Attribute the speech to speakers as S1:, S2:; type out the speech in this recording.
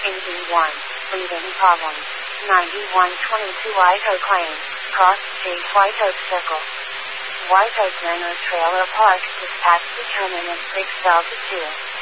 S1: 1, breathing problems. 9122 White Oak Lane, cross street White Oak Circle. White Oak Manor Trailer Park, dispatch determinant 6 Delta 2.